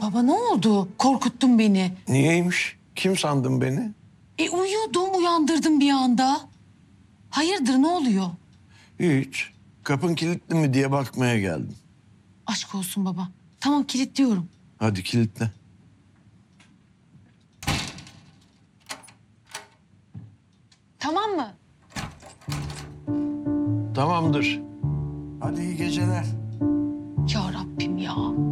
Baba ne oldu? Korkuttun beni. Niyeymiş? Kim sandın beni? Uyuyordum, uyandırdım bir anda. Hayırdır, ne oluyor? Hiç. Kapın kilitli mi diye bakmaya geldim. Aşk olsun baba. Tamam, kilitliyorum. Hadi kilitle. Tamam mı? Tamamdır. Hadi iyi geceler. Ya Rabbim ya.